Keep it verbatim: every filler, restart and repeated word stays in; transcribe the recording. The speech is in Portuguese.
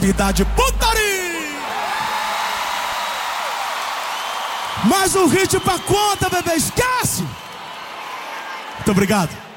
vida de putaria. Mais um hit pra conta, bebê, esquece. Muito obrigado.